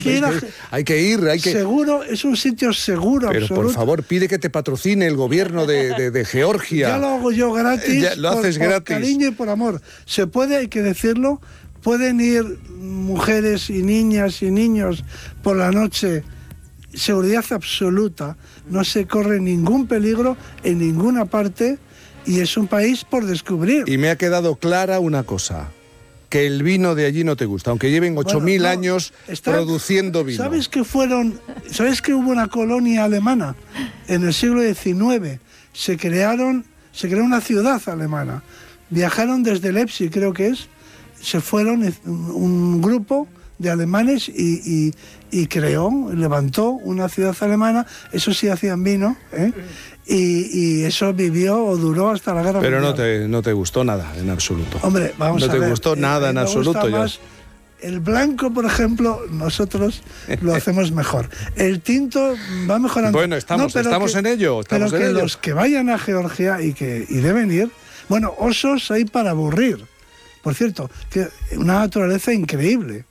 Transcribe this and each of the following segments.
Hay que ir. Seguro, es un sitio seguro, pero absoluto. por favor, pide que te patrocine el gobierno de Georgia. Ya lo hago yo gratis, lo haces por gratis. cariño y por amor. Se puede, hay que decirlo, pueden ir mujeres y niñas y niños por la noche, seguridad absoluta, no se corre ningún peligro en ninguna parte y es un país por descubrir. Y me ha quedado clara una cosa, que el vino de allí no te gusta, aunque lleven 8.000 años produciendo vino. ¿Sabes que hubo una colonia alemana en el siglo XIX? Se creó una ciudad alemana. Viajaron desde Leipzig, creo que es, se fueron un grupo de alemanes y levantó una ciudad alemana. Eso sí hacían vino, y eso vivió o duró hasta la guerra mundial. Pero no te gustó nada en absoluto. Hombre, vamos a ver. No te gustó nada en absoluto. El blanco, por ejemplo, nosotros lo hacemos mejor. El tinto va mejorando. Bueno, estamos en ello. Los que vayan a Georgia y deben ir, bueno, osos hay para aburrir. Por cierto, que una naturaleza increíble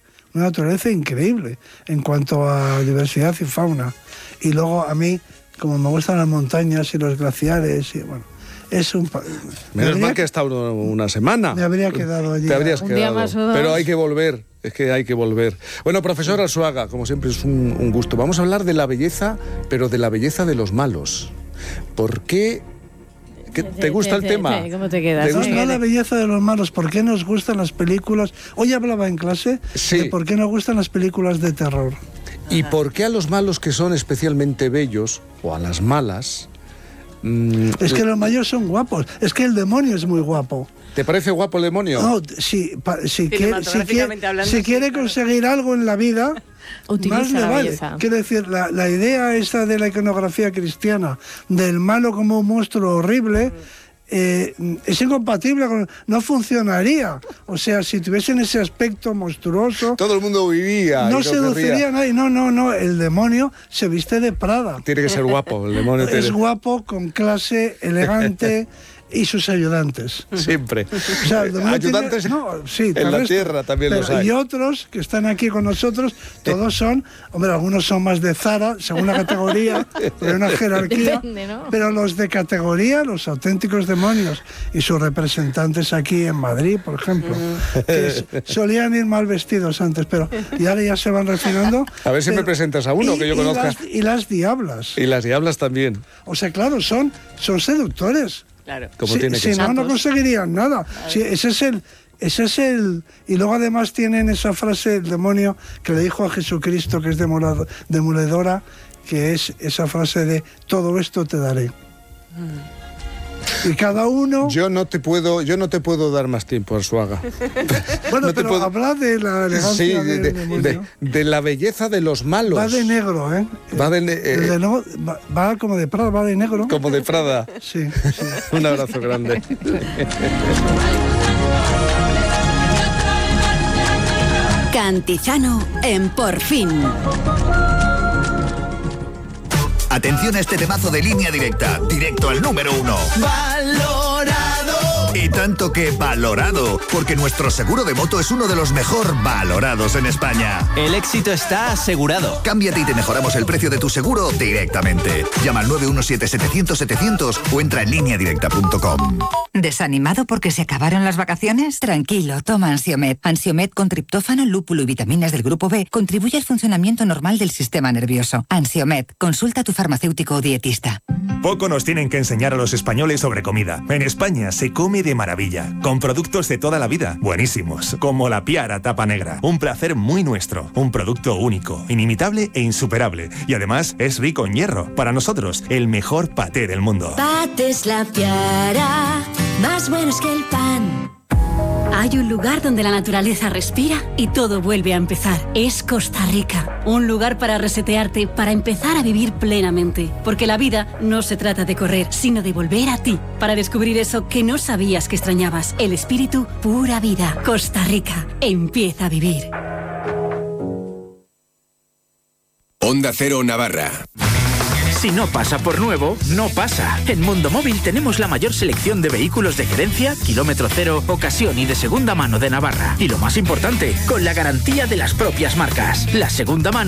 en cuanto a diversidad y fauna. Y luego a mí, como me gustan las montañas y los glaciares, y bueno, es un... Menos mal que he estado una semana. Me habría quedado allí. Te habrías quedado. Día más o dos. Pero hay que volver, es que hay que volver. Bueno, profesor Arzuaga, como siempre es un gusto. Vamos a hablar de la belleza, pero de la belleza de los malos. ¿Por qué? ¿Te gusta el tema? ¿Cómo te quedas? No la belleza de los malos. ¿Por qué nos gustan las películas? Hoy hablaba en clase de por qué nos gustan las películas de terror. ¿Y por qué a los malos que son especialmente bellos, o a las malas... Es que los malos son guapos. Es que el demonio es muy guapo. ¿Te parece guapo el demonio? No, si quiere conseguir algo en la vida... Más le vale. Quiero decir, la idea esta de la iconografía cristiana, del malo como un monstruo horrible, es incompatible con... No funcionaría. O sea, si tuviesen ese aspecto monstruoso... Todo el mundo vivía. No seduciría a nadie. No. El demonio se viste de Prada. Tiene que ser guapo. El demonio es guapo, con clase, elegante... y sus ayudantes. Siempre. O sea, ayudantes en la tierra también los hay. Y otros que están aquí con nosotros, todos son, hombre, algunos son más de Zara, según la categoría, pero hay una jerarquía. Depende, ¿no? Pero los de categoría, los auténticos demonios, y sus representantes aquí en Madrid, por ejemplo, que solían ir mal vestidos antes, pero y ahora ya se van refinando. A ver si me presentas a uno que yo conozca. Y las diablas. Y las diablas también. O sea, claro, son seductores. Claro. Como tiene que ser. Si no conseguirían nada. Sí, ese es el... Y luego además tienen esa frase, el demonio, que le dijo a Jesucristo, que es demoledora, que es esa frase de todo esto te daré. Y cada uno... Yo no te puedo dar más tiempo, Arzuaga. Bueno, no pero habla de la elegancia de la belleza de los malos. Va de negro, ¿eh? Va como de Prada, va de negro. Como de Prada. Sí. Un abrazo grande. Cantizano en Por Fin. Atención a este temazo de Línea Directa, directo al número 1. ¡Valorado! Y tanto que valorado, porque nuestro seguro de moto es uno de los mejor valorados en España. El éxito está asegurado. Cámbiate y te mejoramos el precio de tu seguro directamente. Llama al 917-700-700 o entra en lineadirecta.com. ¿Desanimado porque se acabaron las vacaciones? Tranquilo, toma Ansiomed. Ansiomed con triptófano, lúpulo y vitaminas del grupo B contribuye al funcionamiento normal del sistema nervioso. Ansiomed, consulta a tu farmacéutico o dietista. Poco nos tienen que enseñar a los españoles sobre comida. En España se come de maravilla, con productos de toda la vida, buenísimos, como la Piara tapa negra. Un placer muy nuestro, un producto único, inimitable e insuperable. Y además es rico en hierro. Para nosotros, el mejor paté del mundo. Patés La Piara, más buenos que el pan. Hay un lugar donde la naturaleza respira y todo vuelve a empezar. Es Costa Rica. Un lugar para resetearte, para empezar a vivir plenamente. Porque la vida no se trata de correr, sino de volver a ti. Para descubrir eso que no sabías que extrañabas. El espíritu pura vida. Costa Rica. Empieza a vivir. Onda Cero Navarra. Si no pasa por nuevo, no pasa. En Mundo Móvil tenemos la mayor selección de vehículos de gerencia, kilómetro cero, ocasión y de segunda mano de Navarra. Y lo más importante, con la garantía de las propias marcas. La segunda mano